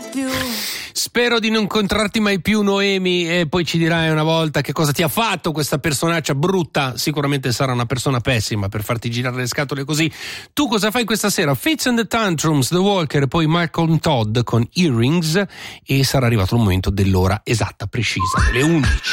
Spero di non incontrarti mai più, Noemi, e poi ci dirai una volta che cosa ti ha fatto questa personaccia brutta. Sicuramente sarà una persona pessima per farti girare le scatole così. Tu cosa fai questa sera? Fits and the Tantrums, The Walker e poi Malcolm Todd con Earrings, e sarà arrivato il momento dell'ora esatta, precisa, le 11.